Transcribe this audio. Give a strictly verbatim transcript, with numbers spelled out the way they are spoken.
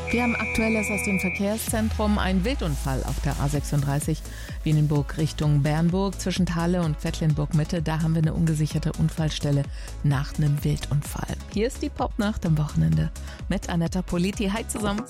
Wir haben Aktuelles aus dem Verkehrszentrum. Ein Wildunfall auf der A sechsunddreißig Wienenburg Richtung Bernburg zwischen Thale und Quedlinburg-Mitte. Da haben wir eine ungesicherte Unfallstelle nach einem Wildunfall. Hier ist die Popnacht am Wochenende mit Anetta Politi. Hi zusammen.